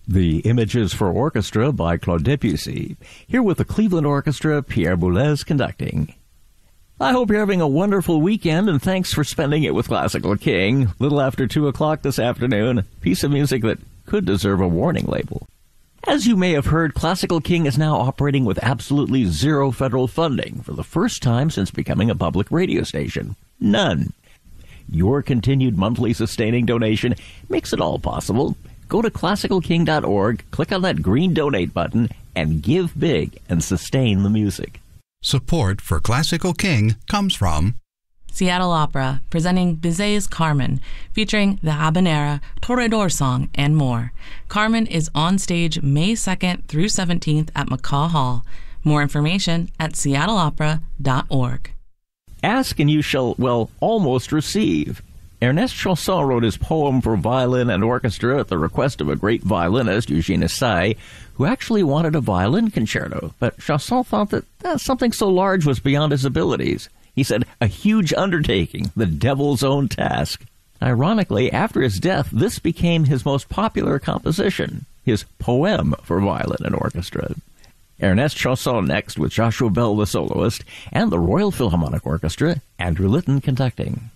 The Images for Orchestra by Claude Debussy. Here with the Cleveland Orchestra, Pierre Boulez conducting. I hope you're having a wonderful weekend, and thanks for spending it with Classical King. Little after 2 o'clock this afternoon, a piece of music that could deserve a warning label. As you may have heard, Classical King is now operating with absolutely zero federal funding for the first time since becoming a public radio station. None. Your continued monthly sustaining donation makes it all possible. Go to classicalking.org, click on that green donate button, and give big and sustain the music. Support for Classical King comes from Seattle Opera, presenting Bizet's Carmen, featuring the habanera, Toreador song, and more. Carmen is on stage May 2nd through 17th at McCaw Hall. More information at seattleopera.org. Ask and you shall, almost receive. Ernest Chausson wrote his poem for violin and orchestra at the request of a great violinist, Eugene Issai, who actually wanted a violin concerto, but Chausson thought that something so large was beyond his abilities. He said, a huge undertaking, the devil's own task. Ironically, after his death, this became his most popular composition, his poem for violin and orchestra. Ernest Chausson next with Joshua Bell, the soloist, and the Royal Philharmonic Orchestra, Andrew Litton conducting.